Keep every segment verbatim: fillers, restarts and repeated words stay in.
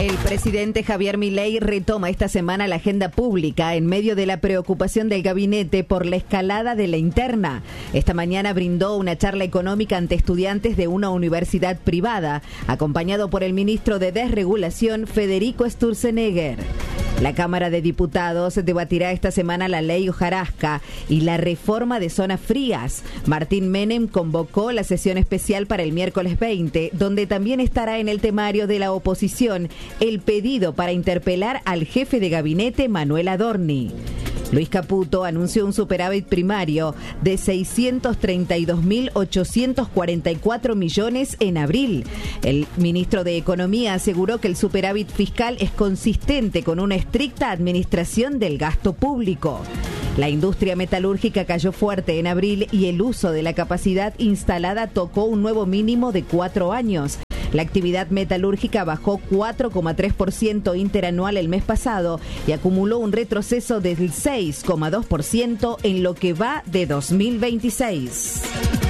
El presidente Javier Milei retoma esta semana la agenda pública en medio de la preocupación del gabinete por la escalada de la interna. Esta mañana brindó una charla económica ante estudiantes de una universidad privada, acompañado por el ministro de Desregulación, Federico Sturzenegger. La Cámara de Diputados debatirá esta semana la ley hojarasca y la reforma de zonas frías. Martín Menem convocó la sesión especial para el miércoles veinte, donde también estará en el temario de la oposición el pedido para interpelar al jefe de gabinete Manuel Adorni. Luis Caputo anunció un superávit primario de seiscientos treinta y dos mil ochocientos cuarenta y cuatro millones en abril. El ministro de Economía aseguró que el superávit fiscal es consistente con una estricta administración del gasto público. La industria metalúrgica cayó fuerte en abril y el uso de la capacidad instalada tocó un nuevo mínimo de cuatro años. La actividad metalúrgica bajó cuatro coma tres por ciento interanual el mes pasado y acumuló un retroceso del seis coma dos por ciento en lo que va de dos mil veintiséis.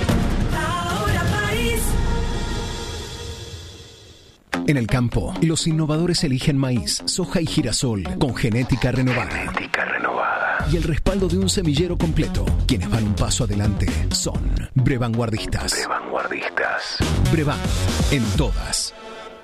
En el campo, los innovadores eligen maíz, soja y girasol con genética renovada. Genética renovada. Y el respaldo de un semillero completo. Quienes van un paso adelante son Brevanguardistas. Brevanguardistas. Brevan, en todas.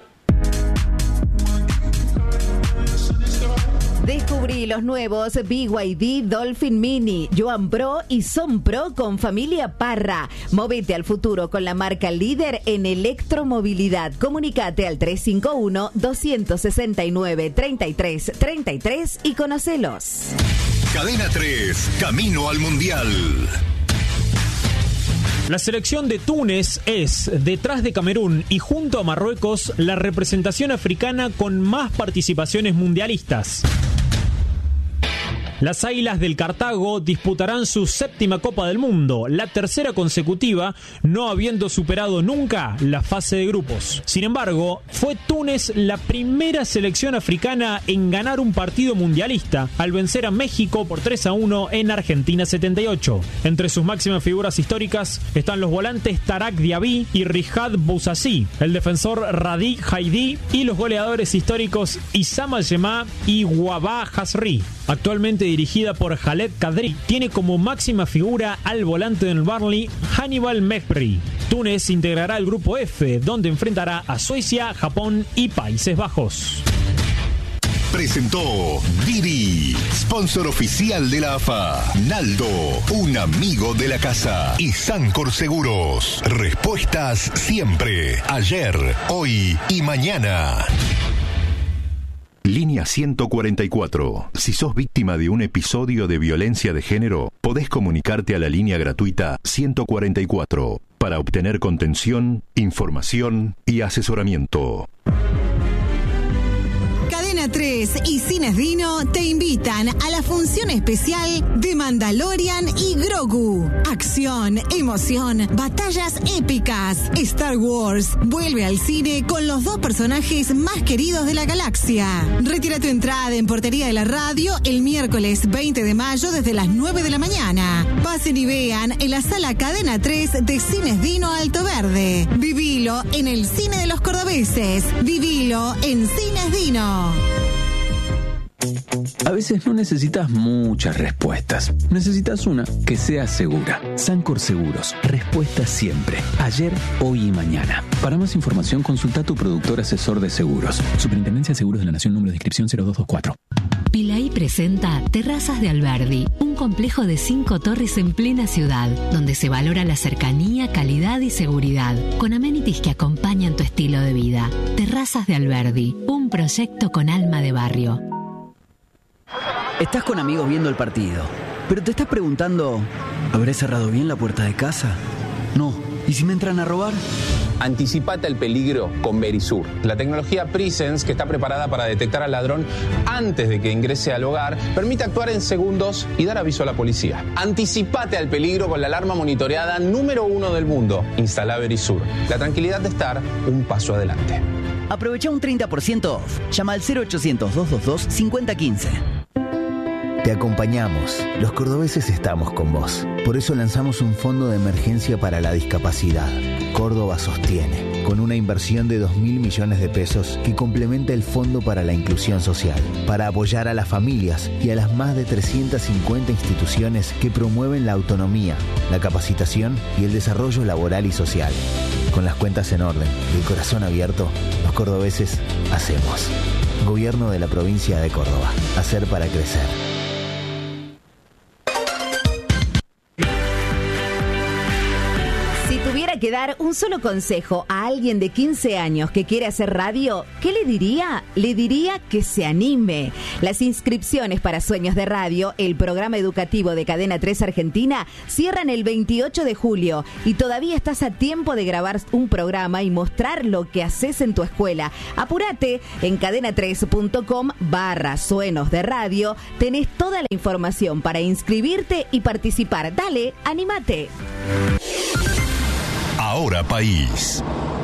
Descubrí los nuevos B Y D Dolphin Mini, Joan Pro y Son Pro con familia Parra. Móvete al futuro con la marca líder en electromovilidad. Comunicate al tres cinco uno, dos seis nueve, tres tres tres tres y conocelos. Cadena tres, camino al Mundial. La selección de Túnez es, detrás de Camerún y junto a Marruecos, la representación africana con más participaciones mundialistas. Las Águilas del Cartago disputarán su séptima Copa del Mundo, la tercera consecutiva, no habiendo superado nunca la fase de grupos. Sin embargo, fue Túnez la primera selección africana en ganar un partido mundialista, al vencer a México por tres a uno en Argentina setenta y ocho. Entre sus máximas figuras históricas están los volantes Tarak Diaby y Rihad Bouzazi, el defensor Radi Haidi y los goleadores históricos Issama Yema y Wabah Hasri. Actualmente dirigida por Khaled Kadri, tiene como máxima figura al volante del Burnley, Hannibal Mejbri. Túnez integrará el grupo F, donde enfrentará a Suecia, Japón y Países Bajos. Presentó Diri, sponsor oficial de la A F A. Naldo, un amigo de la casa. Y Sancor Seguros, respuestas siempre, ayer, hoy y mañana. Línea ciento cuarenta y cuatro. Si sos víctima de un episodio de violencia de género, podés comunicarte a la línea gratuita ciento cuarenta y cuatro para obtener contención, información y asesoramiento. Cadena tres y Cines Dino te invitan a la función especial de Mandalorian y Grogu. Acción, emoción, batallas épicas. Star Wars vuelve al cine con los dos personajes más queridos de la galaxia. Retira tu entrada en Portería de la Radio el miércoles veinte de mayo desde las nueve de la mañana. Pasen y vean en la sala Cadena tres de Cines Dino Alto Verde. Vivilo en el cine de los cordobeses. Vivilo en Cines Dino. A veces no necesitas muchas respuestas. Necesitas una que sea segura. Sancor Seguros. Respuesta siempre. Ayer, hoy y mañana. Para más información, consulta a tu productor asesor de seguros. Superintendencia de Seguros de la Nación, número de inscripción cero dos dos cuatro. Pilaí presenta Terrazas de Alberdi, un complejo de cinco torres en plena ciudad, donde se valora la cercanía, calidad y seguridad, con amenities que acompañan tu estilo de vida. Terrazas de Alberdi, un proyecto con alma de barrio. Estás con amigos viendo el partido, pero te estás preguntando, ¿habré cerrado bien la puerta de casa? No. ¿Y si me entran a robar? Anticipate al peligro con Verisur, la tecnología Presence que está preparada para detectar al ladrón antes de que ingrese al hogar, permite actuar en segundos y dar aviso a la policía. Anticipate al peligro con la alarma monitoreada número uno del mundo. Instala Verisur, la tranquilidad de estar un paso adelante. Aprovecha un treinta por ciento off. Llama al cero ochocientos, doscientos veintidós, cincuenta quince. Te acompañamos. Los cordobeses estamos con vos. Por eso lanzamos un fondo de emergencia para la discapacidad. Córdoba sostiene, con una inversión de dos mil millones de pesos que complementa el Fondo para la Inclusión Social, para apoyar a las familias y a las más de trescientas cincuenta instituciones que promueven la autonomía, la capacitación y el desarrollo laboral y social. Con las cuentas en orden y el corazón abierto, los cordobeses hacemos. Gobierno de la provincia de Córdoba. Hacer para crecer. Si tuviera que dar un solo consejo a alguien de quince años que quiere hacer radio, ¿qué le diría? Le diría que se anime. Las inscripciones para Sueños de Radio, el programa educativo de Cadena tres Argentina, cierran el veintiocho de julio y todavía estás a tiempo de grabar un programa y mostrar lo que haces en tu escuela. Apúrate, en cadena tres punto com barra Sueños de Radio tenés toda la información para inscribirte y participar. Dale, anímate. Ahora País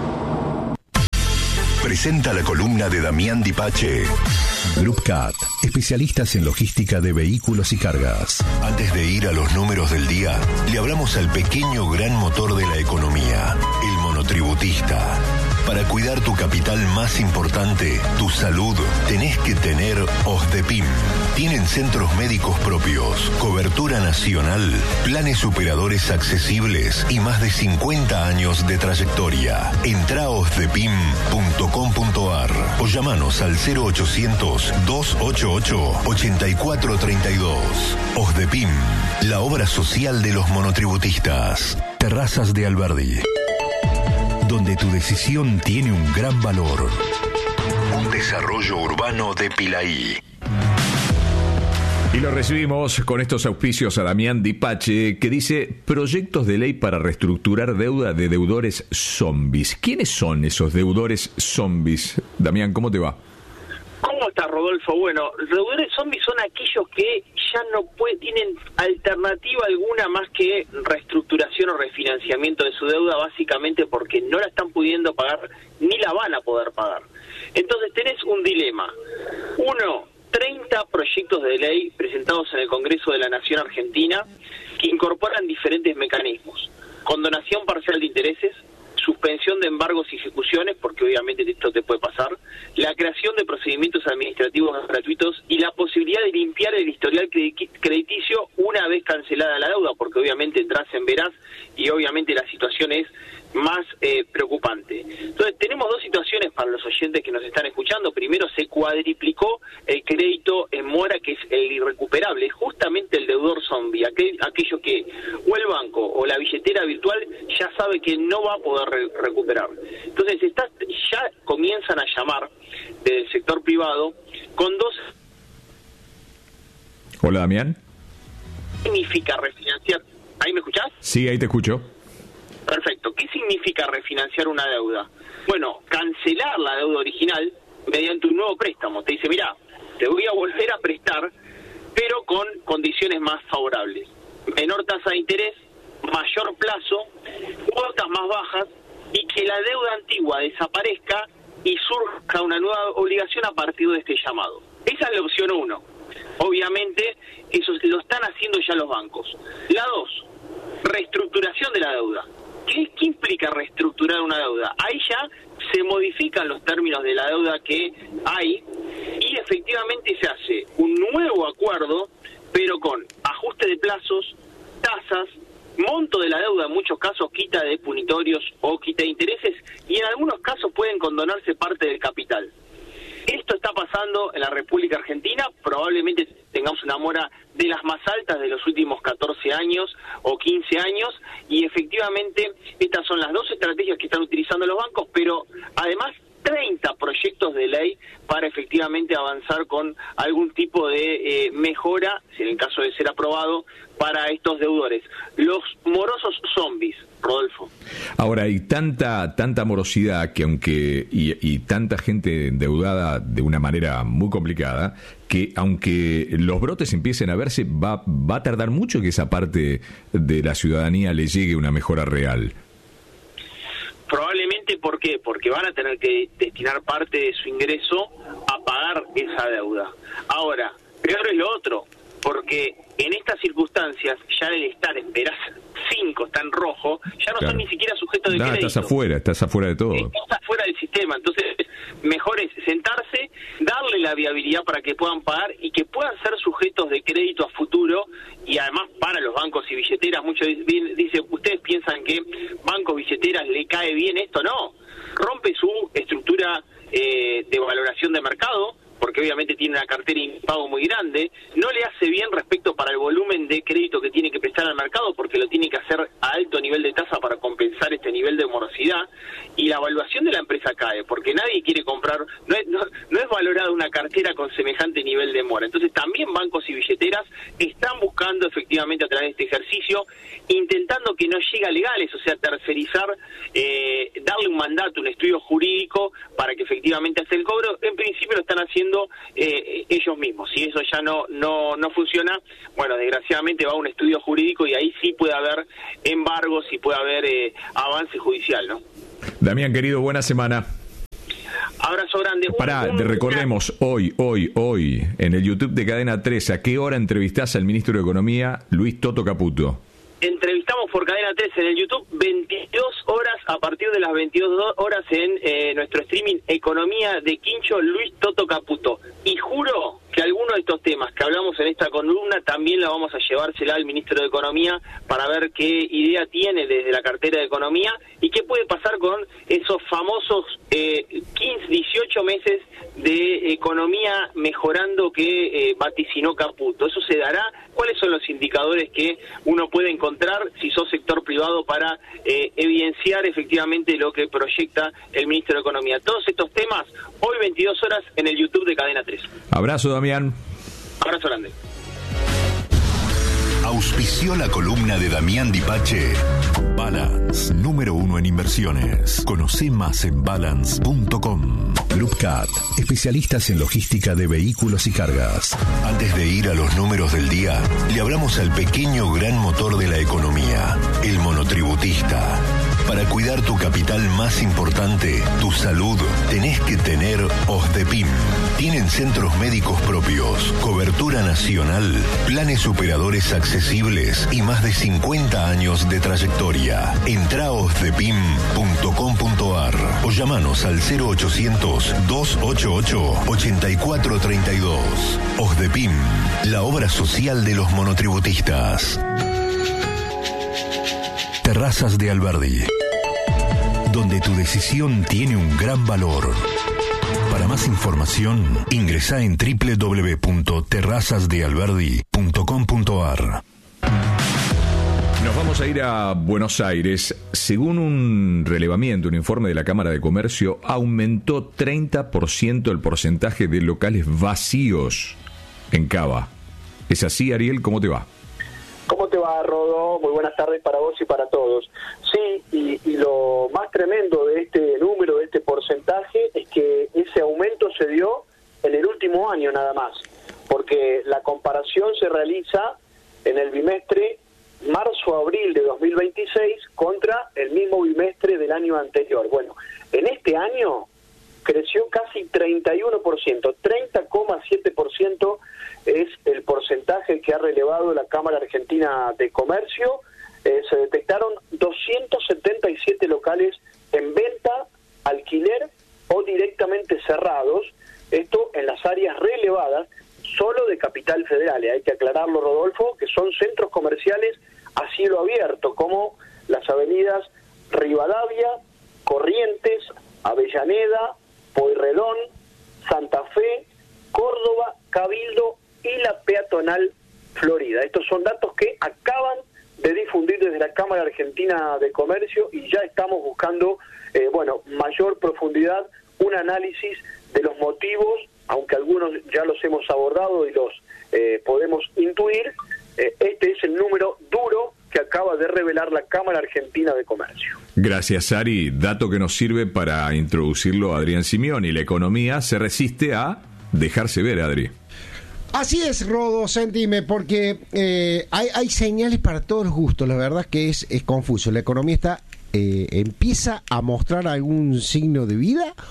presenta la columna de Damián Dipache. Groupcat, especialistas en logística de vehículos y cargas. Antes de ir a los números del día, le hablamos al pequeño gran motor de la economía, el monotributista. Para cuidar tu capital más importante, tu salud, tenés que tener OSDEPIM. Tienen centros médicos propios, cobertura nacional, planes superadores accesibles y más de cincuenta años de trayectoria. Entrá a osdepim punto com punto ar o llamanos al cero ochocientos, dos ochenta y ocho, ochenta y cuatro treinta y dos. OSDEPIM, la obra social de los monotributistas. Terrazas de Alberdi, donde tu decisión tiene un gran valor. Un desarrollo urbano de Pilaí. Y lo recibimos con estos auspicios a Damián Dipache, que dice: proyectos de ley para reestructurar deuda de deudores zombies. ¿Quiénes son esos deudores zombies? Damián, ¿cómo te va? ¿Cómo estás, Rodolfo? Bueno, los deudores zombies son aquellos que ya no pueden, tienen alternativa alguna más que reestructuración o refinanciamiento de su deuda, básicamente porque no la están pudiendo pagar ni la van a poder pagar. Entonces tenés un dilema. Uno, treinta proyectos de ley presentados en el Congreso de la Nación Argentina que incorporan diferentes mecanismos: condonación parcial de intereses, suspensión de embargos y ejecuciones, porque obviamente esto te puede pasar, la creación de procedimientos administrativos gratuitos y la posibilidad de limpiar el historial crediticio una vez cancelada la deuda, porque obviamente entras en veraz y obviamente la situación es más eh, preocupante. Entonces tenemos dos situaciones para los oyentes que nos están escuchando. Primero, se cuadriplicó el crédito en mora, que es el irrecuperable, justamente el deudor zombie, aquel, aquello que o el banco o la billetera virtual ya sabe que no va a poder re recuperar. Entonces está, ya comienzan a llamar del sector privado con dos... Hola, Damián. ¿Qué significa refinanciar? ¿Ahí me escuchás? Sí, ahí te escucho. Perfecto. ¿Qué significa refinanciar una deuda? Bueno, cancelar la deuda original mediante un nuevo préstamo. Te dice, mira, te voy a volver a prestar, pero con condiciones más favorables. Menor tasa de interés, mayor plazo, cuotas más bajas y que la deuda antigua desaparezca y surja una nueva obligación a partir de este llamado. Esa es la opción uno. Obviamente, eso lo están haciendo ya los bancos. La dos, reestructuración de la deuda. ¿Qué, ¿Qué implica reestructurar una deuda? Ahí ya se modifican los términos de la deuda que hay y efectivamente se hace un nuevo acuerdo, pero con ajuste de plazos, tasas, monto de la deuda, en muchos casos quita de punitorios o quita de intereses, y en algunos casos pueden condonarse parte del capital. Esto está pasando en la República Argentina, probablemente tengamos una mora de las más altas de los últimos catorce años o quince años, y efectivamente estas son las dos estrategias que están utilizando los bancos, pero además treinta proyectos de ley para efectivamente avanzar con algún tipo de eh, mejora, si en el caso de ser aprobado, para estos deudores. Los morosos zombies, Rodolfo. Ahora, hay tanta tanta morosidad que aunque y, y tanta gente endeudada de una manera muy complicada, que aunque los brotes empiecen a verse, va, va a tardar mucho que esa parte de la ciudadanía le llegue una mejora real. Probablemente, ¿por qué? Porque van a tener que destinar parte de su ingreso a pagar esa deuda. Ahora, peor es lo otro, porque en esta circunstancias, ya el estar en veraz cinco está en rojo, ya no Claro. son ni siquiera sujetos de No, crédito. estás afuera, estás afuera de todo. Estás fuera del sistema, entonces mejor es sentarse, darle la viabilidad para que puedan pagar y que puedan ser sujetos de crédito a futuro, y además para los bancos y billeteras. Muchos dicen, ustedes piensan que bancos, billeteras le cae bien esto. No, rompe su estructura eh, de valoración de mercado, porque obviamente tiene una cartera de impago muy grande, no le hace bien respecto para el volumen de crédito que tiene que prestar al mercado, porque lo tiene que hacer a alto nivel de tasa para compensar este nivel de morosidad, y la evaluación de la empresa cae, porque nadie quiere comprar, no es, no, no es valorada una cartera con semejante nivel de mora. Entonces también bancos y billeteras están buscando efectivamente a través de este ejercicio, intentando que no llegue a legales, o sea, tercerizar, eh, darle un mandato, un estudio jurídico para que efectivamente hace el cobro. En principio lo están haciendo eh, ellos mismos. Si eso ya no, no, no funciona, bueno, desgraciadamente va a un estudio jurídico y ahí sí puede haber embargos y puede haber eh, avance judicial, ¿no? Damián, querido, buena semana. Abrazo grande. Pará, Un- te un- recordemos, hoy, hoy, hoy, en el YouTube de Cadena tres, ¿a qué hora entrevistás al ministro de Economía, Luis Toto Caputo? Entrevistamos por Cadena tres en el YouTube, veintidós horas, a partir de las veintidós horas en eh, nuestro streaming Economía de Quincho, Luis Toto Caputo. Y juro que algunos de estos temas que hablamos en esta columna también la vamos a llevársela al ministro de Economía para ver qué idea tiene desde la cartera de Economía y qué puede pasar con esos famosos eh, quince, dieciocho meses de economía mejorando que eh, vaticinó Caputo. ¿Eso se dará? ¿Cuáles son los indicadores que uno puede encontrar si sos sector privado para eh, evidenciar efectivamente lo que proyecta el ministro de Economía? Todos estos temas, hoy veintidós horas en el YouTube de Cadena tres. Abrazo, Damián. Abrazo grande. Auspició la columna de Damián Dipache. Balance, número uno en inversiones. Conoce más en balance punto com. Loopcat, especialistas en logística de vehículos y cargas. Antes de ir a los números del día, le hablamos al pequeño gran motor de la economía, el monotributista. Para cuidar tu capital más importante, tu salud, tenés que tener OSDEPIM. Tienen centros médicos propios, cobertura nacional, planes operadores accesibles y más de cincuenta años de trayectoria. Entra a osdepim punto com punto ar o llamanos al cero ochocientos, dos ochenta y ocho, ochenta y cuatro treinta y dos. OSDEPIM, la obra social de los monotributistas. Terrazas de Alberdi, donde tu decisión tiene un gran valor. Para más información, ingresá en doble u doble u doble u punto terrazas de alberdi punto com punto ar. Nos vamos a ir a Buenos Aires. Según un relevamiento, un informe de la Cámara de Comercio, aumentó treinta por ciento el porcentaje de locales vacíos en Cava. ¿Es así, Ariel? ¿Cómo te va? ¿Cómo te va, Rodo? Muy buenas tardes para vos y para todos. Sí, y, y lo más tremendo de este número, de este porcentaje, es que ese aumento se dio en el último año nada más, porque la comparación se realiza en el bimestre marzo-abril de dos mil veintiséis contra el mismo bimestre del año anterior. Bueno, en este año creció casi treinta y uno por ciento, treinta coma siete por ciento es el porcentaje que ha relevado la Cámara Argentina de Comercio. Eh, se detectaron doscientos setenta y siete locales en venta, alquiler o directamente cerrados, esto en las áreas relevadas solo de Capital Federal. Hay que aclararlo, Rodolfo, que son centros comerciales a cielo abierto, como las avenidas Rivadavia, Corrientes, Avellaneda, Pueyrredón, Santa Fe, Córdoba, Cabildo y la peatonal Florida. Estos son datos que acaban de difundir desde la Cámara Argentina de Comercio y ya estamos buscando, eh, bueno, mayor profundidad, un análisis de los motivos, aunque algunos ya los hemos abordado y los eh, podemos intuir. Eh, este es el número duro que acaba de revelar la Cámara Argentina de Comercio. Gracias, Ari. Dato que nos sirve para introducirlo a Adrián Simeón. Y la economía se resiste a dejarse ver, Adri. Así es, Rodo, sentime, porque eh, hay, hay señales para todos los gustos. La verdad es que es, es confuso. La economía está eh, empieza a mostrar algún signo de vida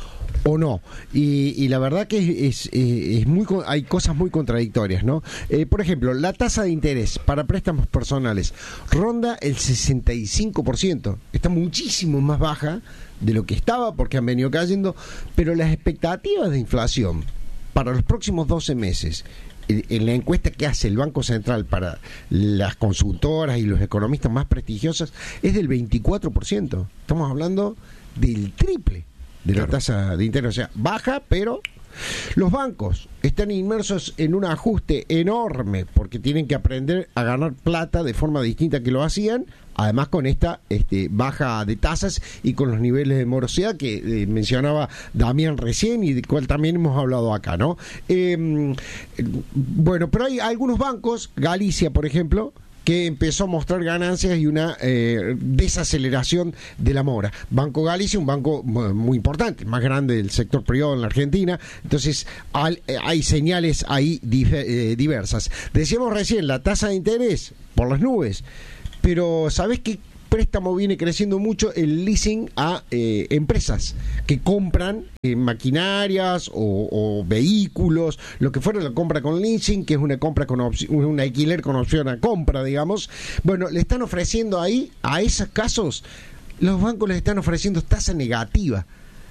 o no. Y, y la verdad que es, es, es muy hay cosas muy contradictorias, ¿no? Eh, por ejemplo, la tasa de interés para préstamos personales ronda el sesenta y cinco por ciento. Está muchísimo más baja de lo que estaba porque han venido cayendo, pero las expectativas de inflación para los próximos doce meses, en la encuesta que hace el Banco Central para las consultoras y los economistas más prestigiosos, es del veinticuatro por ciento. Estamos hablando del triple de la tasa de interés. O sea, baja, pero los bancos están inmersos en un ajuste enorme porque tienen que aprender a ganar plata de forma distinta que lo hacían, además con esta este, baja de tasas y con los niveles de morosidad que eh, mencionaba Damián recién y del cual también hemos hablado acá, ¿no? Eh, bueno, pero hay algunos bancos, Galicia, por ejemplo, que empezó a mostrar ganancias y una eh, desaceleración de la mora. Banco Galicia, un banco muy importante, más grande del sector privado en la Argentina, entonces hay, hay señales ahí eh, diversas. Decíamos recién, la tasa de interés por las nubes, pero ¿sabés qué préstamo viene creciendo mucho? El leasing a eh, empresas que compran eh, maquinarias o, o vehículos, lo que fuera la compra con leasing, que es una compra con opción, un alquiler con opción a compra, digamos. Bueno, le están ofreciendo ahí, a esos casos, los bancos les están ofreciendo tasa negativa,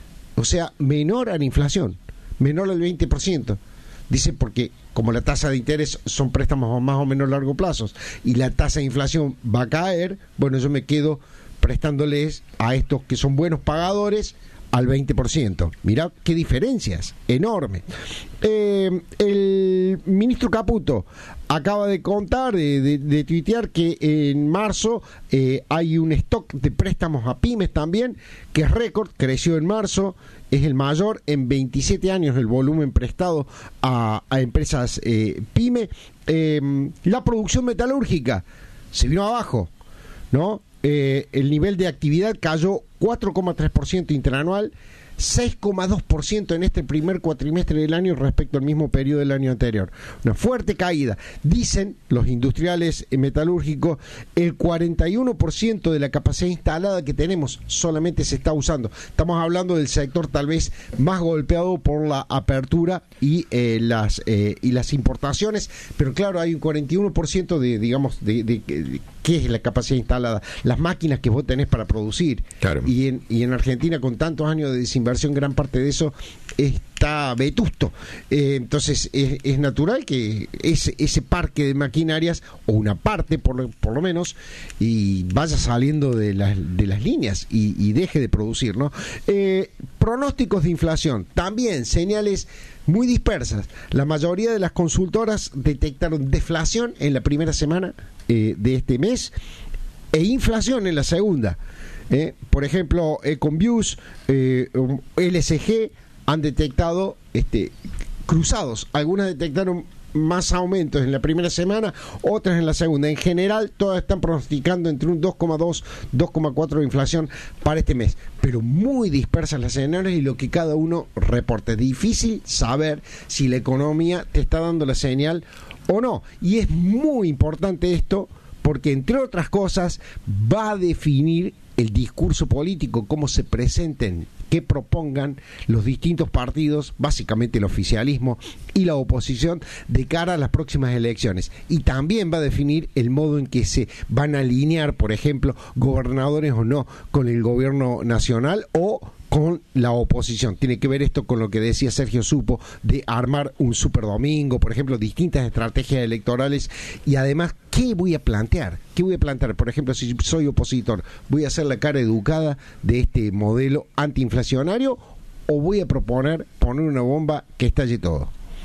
o sea, menor a la inflación, menor al veinte por ciento. Dice porque como la tasa de interés son préstamos más o menos largo plazo y la tasa de inflación va a caer, bueno, yo me quedo prestándoles a estos que son buenos pagadores al veinte por ciento. Mirá qué diferencias, enorme. Eh, el ministro Caputo acaba de contar, de, de, de tuitear que en marzo eh, hay un stock de préstamos a pymes también, que es récord, creció en marzo, es el mayor en veintisiete años el volumen prestado a, a empresas eh, pyme. Eh, la producción metalúrgica se vino abajo, ¿no? Eh, el nivel de actividad cayó cuatro coma tres por ciento interanual, seis coma dos por ciento en este primer cuatrimestre del año respecto al mismo periodo del año anterior. Una fuerte caída. Dicen los industriales metalúrgicos, el cuarenta y uno por ciento de la capacidad instalada que tenemos solamente se está usando. Estamos hablando del sector tal vez más golpeado por la apertura y eh, las eh, y las importaciones, pero claro, hay un cuarenta y uno por ciento de, digamos, de, de, de ¿qué es la capacidad instalada? Las máquinas que vos tenés para producir. Claro. Y en, y en Argentina, con tantos años de desinversión, gran parte de eso está vetusto. Eh, entonces, es, es natural que ese, ese parque de maquinarias, o una parte por lo, por lo menos, y vaya saliendo de las, de las líneas y, y deje de producir, ¿no? Eh, pronósticos de inflación, también señales muy dispersas. La mayoría de las consultoras detectaron deflación en la primera semana eh, de este mes e inflación en la segunda. Eh, por ejemplo, Econviews, eh, L S G han detectado este, cruzados. Algunas detectaron más aumentos en la primera semana, otras en la segunda. En general, todas están pronosticando entre un dos coma dos, dos coma cuatro de inflación para este mes, pero muy dispersas las señales y lo que cada uno reporta. Es difícil saber si la economía te está dando la señal o no. Y es muy importante esto porque, entre otras cosas, va a definir el discurso político, cómo se presenten, qué propongan los distintos partidos, básicamente el oficialismo y la oposición, de cara a las próximas elecciones. Y también va a definir el modo en que se van a alinear, por ejemplo, gobernadores o no con el gobierno nacional o con la oposición. Tiene que ver esto con lo que decía Sergio Supo de armar un superdomingo, por ejemplo, distintas estrategias electorales y además, ¿qué voy a plantear? ¿Qué voy a plantear? Por ejemplo, si soy opositor, ¿voy a hacer la cara educada de este modelo antiinflacionario o voy a proponer poner una bomba que estalle todo?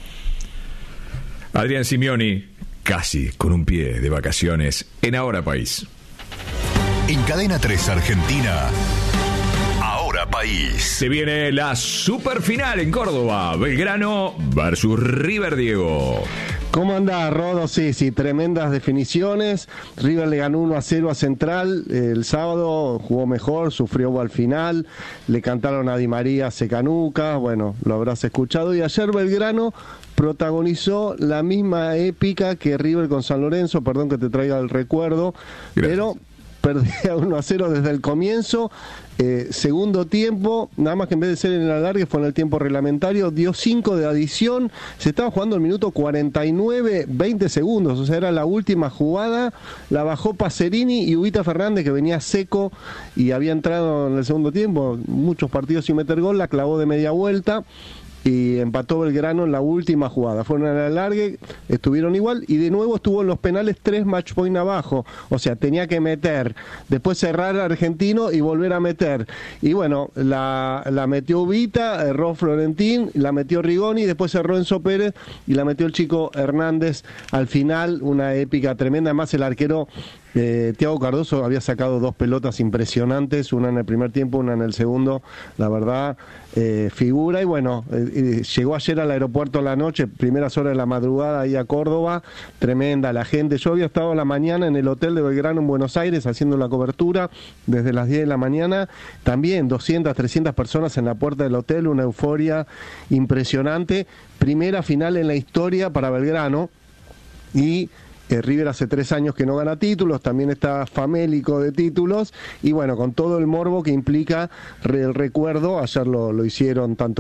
Adrián Simioni, casi con un pie de vacaciones en Ahora País. En Cadena tres Argentina, Ahora País. Se viene la superfinal en Córdoba. Belgrano versus River, Diego. ¿Cómo andás, Rodo? Sí, sí, tremendas definiciones. River le ganó uno a cero a Central el sábado, jugó mejor, sufrió al final, le cantaron a Di María Secanuca, bueno, lo habrás escuchado. Y ayer Belgrano protagonizó la misma épica que River con San Lorenzo, perdón que te traiga el recuerdo, Gracias. pero perdía uno a cero desde el comienzo. Eh, segundo tiempo, nada más que en vez de ser en el alargue fue en el tiempo reglamentario, dio cinco de adición, se estaba jugando el minuto cuarenta y nueve, veinte segundos, o sea, era la última jugada, la bajó Pacerini y Ubita Fernández, que venía seco y había entrado en el segundo tiempo, muchos partidos sin meter gol, la clavó de media vuelta y empató Belgrano en la última jugada. Fueron al alargue, estuvieron igual y de nuevo estuvo en los penales tres match point abajo, o sea, tenía que meter, después cerrar Argentino y volver a meter. Y bueno, la, la metió Ubita, erró Florentín, la metió Rigoni, después cerró Enzo Pérez y la metió el chico Hernández al final, una épica tremenda. Además el arquero Eh, Thiago Cardoso había sacado dos pelotas impresionantes, una en el primer tiempo, una en el segundo, la verdad, eh, figura. Y bueno, eh, llegó ayer al aeropuerto a la noche, primeras horas de la madrugada ahí a Córdoba, tremenda la gente. Yo había estado a la mañana en el hotel de Belgrano en Buenos Aires haciendo la cobertura desde las diez de la mañana, también doscientas, trescientas personas en la puerta del hotel, una euforia impresionante, primera final en la historia para Belgrano. Y Eh, River hace tres años que no gana títulos, también está famélico de títulos, y bueno, con todo el morbo que implica el recuerdo, ayer lo, lo hicieron tanto